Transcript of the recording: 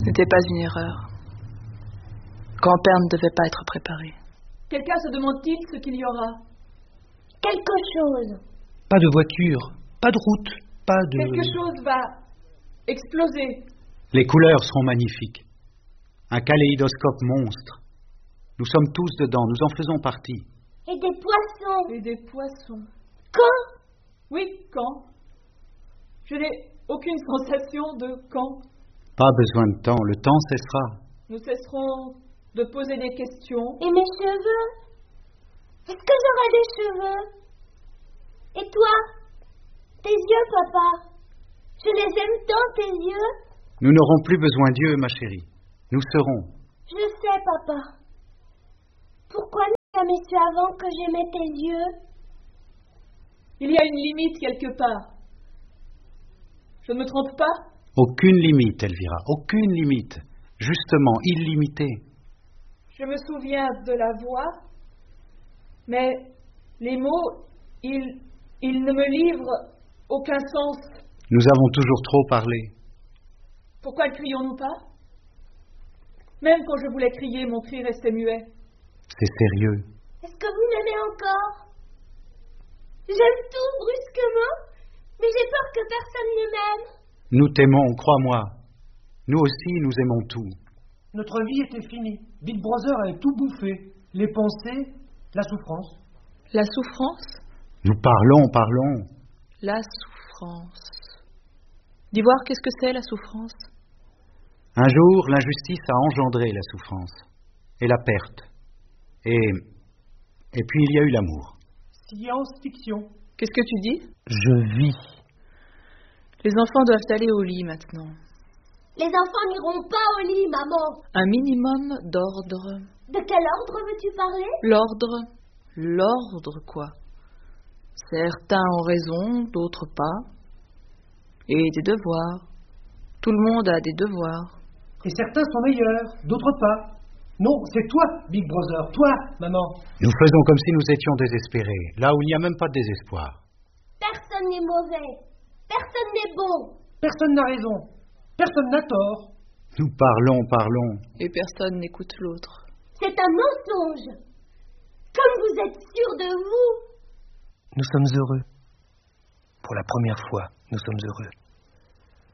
Ce n'était pas une erreur. Grand-père ne devait pas être préparé. Quelqu'un se demande-t-il ce qu'il y aura? Quelque chose. Pas de voiture, pas de route, pas de... Quelque chose va exploser. Les couleurs seront magnifiques. Un kaléidoscope monstre. Nous sommes tous dedans, nous en faisons partie. Et des poissons. Et des poissons. Quand? Oui, quand? Je n'ai aucune sensation de quand. Pas besoin de temps, le temps cessera. Nous cesserons de poser des questions. Et mes cheveux? Est-ce que j'aurai des cheveux? Et toi? Tes yeux, papa? Je les aime tant, tes yeux. Nous n'aurons plus besoin d'yeux, ma chérie. Nous serons. Je sais, papa. Pourquoi n'as-tu jamais su avant que j'aimais tes yeux? Il y a une limite quelque part. Je ne me trompe pas? Aucune limite, Elvira, aucune limite. Justement, illimitée. Je me souviens de la voix, mais les mots, ils ne me livrent aucun sens. Nous avons toujours trop parlé. Pourquoi ne crions-nous pas? Même quand je voulais crier, mon cri restait muet. C'est sérieux. Est-ce que vous m'aimez encore? J'aime tout brusquement, mais j'ai peur que personne ne m'aime. Nous t'aimons, crois-moi. Nous aussi, nous aimons tout. Notre vie était finie. Big Brother avait tout bouffé. Les pensées, la souffrance. La souffrance? Nous parlons. La souffrance. D'Ivoire, qu'est-ce que c'est la souffrance? Un jour, l'injustice a engendré la souffrance et la perte. Et puis il y a eu l'amour. Science-fiction. Qu'est-ce que tu dis? Je vis. Les enfants doivent aller au lit maintenant. Les enfants n'iront pas au lit, maman. Un minimum d'ordre. De quel ordre veux-tu parler? L'ordre? L'ordre, quoi? Certains ont raison, d'autres pas. Et des devoirs. Tout le monde a des devoirs. Et certains sont meilleurs, d'autres pas. Non, c'est toi, Big Brother, toi, maman. Nous faisons comme si nous étions désespérés, là où il n'y a même pas de désespoir. Personne n'est mauvais. Personne n'est bon. Personne n'a raison. Personne n'a tort. Nous parlons. Et personne n'écoute l'autre. C'est un mensonge. Comme vous êtes sûr de vous. Nous sommes heureux. Pour la première fois, nous sommes heureux.